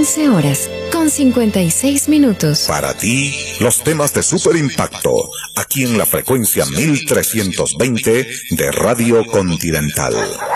11:56. Para ti, los temas de Super Impacto, aquí en la frecuencia 1320 de Radio Continental.